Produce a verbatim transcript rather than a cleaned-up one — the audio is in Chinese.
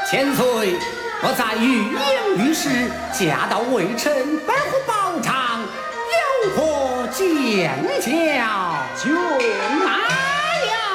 千岁，我在御营御史，驾到微臣本乎宝场，有何见教？ 就那。